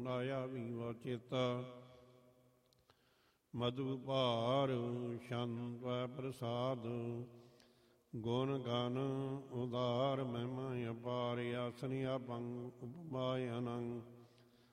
ਕਾਇਆ ਵੀਵਾ ਚੇਤਾ ਮਧੁ ਭਾਰ ਸ਼ੰਤ ਪ੍ਰਸਾਦ ਗੁਣ ਗਨ ਉਦਾਰ ਮਹਿਮਾ ਅਪਾਰ ਆਸਨੀ ਆਪੰਗ ਉਪਮਾਇ ਅਨੰਗ